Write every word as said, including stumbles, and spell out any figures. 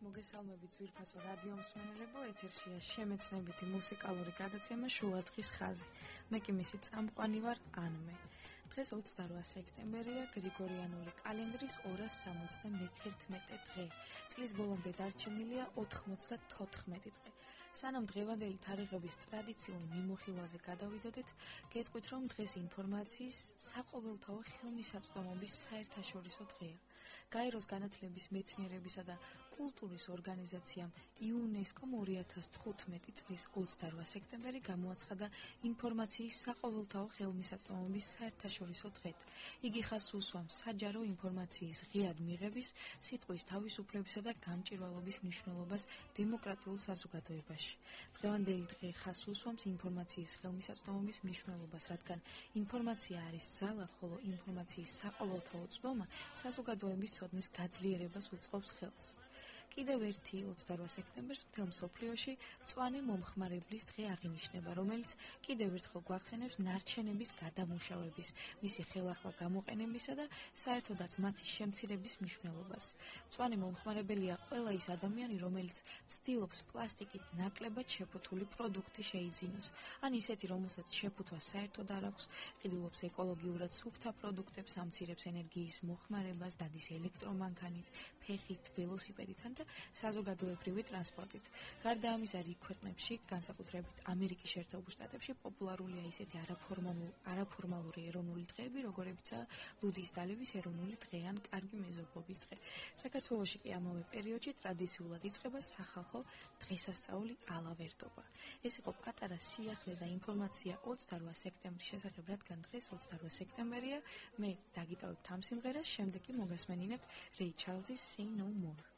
მოგესალმებით ძვირფასო რადიო მსმენელებო, ეთერშია შემეცნებითი მუსიკალური გადაცემა შუადღის ხაზი. მე კი მისი წამყვანი ვარ ანმე. დღეს ოცდარვა სექტემბერია, გრიგორიანული კალენდრის ორას სამოცდამეთერთმეტე დღე. წლის ბოლომდე დარჩენილია ოთხმოცდათოთხმეტი დღე. სანამ დღევანდელი თარიღების ტრადიციულ მიმოხილვაზე გადავიდოდეთ, გეტყვით, რომ დღეს ინფორმაციის საყოველთაო ხელმისაწვდომობის საერთაშორისო დღეა. გაეროს განათლების, მეცნიერებისა და კულტურის ორგანიზაციამ იუნესკომ ორი ათას თხუთმეტი წლის ოცდარვა სექტემბერი გამოაცხადა ინფორმაციის საყოველთაო ხელმისაწვდომობის საერთაშორისო დღედ. იგი ხაზს უსვამს საჯარო ინფორმაციის ღიად მიღების, სიტყვის თავისუფლებისა და გამჭირვალობის მნიშვნელობას დემოკრატიულ საზოგადოებაში. დღევანდელი დღე ხაზს უსვამს ინფორმაციის ხელმისაწვდომობის მნიშვნელობას, რადგან ინფორმაცია არის ძალა, ხოლო ინფორმაციის საყოველთაო წვდომა საზოგადოების ცოდნის გაძლიერებას უწყობს ხელს. კიდევ ერთი ოცდარვა სექტემბერს მთელ მსოფლიოში მწვანე მომხმარებლის დღე აღინიშნება, რომელიც კიდევ ერთხელ გვახსენებს ნარჩენების გადამუშავების, მისი ხელახლა გამოყენებისა და საერთოდაც მათი შემცირების მნიშვნელობას. მწვანე მომხმარებელია ყველა ის ადამიანი, რომელიც ცდილობს პლასტიკით ნაკლებად შეფუთული პროდუქტი შეიძინოს, ან ისეთი, რომელსაც შეფუთვა საერთოდ არ აქვს, ყიდულობს ეკოლოგიურად სუფთა პროდუქტებს, ამცირებს ენერგიის მოხმარებას, დადის ელექტრომანქანით, ფეხით, ველოსიპედით და საზოგადოებრივი ტრანსპორტით. გარდა ამისა, რიგ ქვეყნებში, განსაკუთრებით ამერიკის შეერთებულ შტატებში, პოპულარულია ისეთი არაფორმალური, არაფორმალური ეროვნული დღეები, როგორებიცაა ლუდის დალევის ეროვნული დღე ან კარგი მეზობლობის დღე. საქართველოში კი ამავე პერიოდში ტრადიციულად იწყება სახალხო დღესასწაული ალავერდობა. ეს იყო პატარა სიახლე და ინფორმაცია ოცდარვა სექტემბრის შესახებ, რადგან დღეს ოცდარვა სექტემბერია. მე დაგიტოვებთ ამ სიმღერას, შემდეგ კი მოგესმენინებთ რეი ჩარლზის Say No More.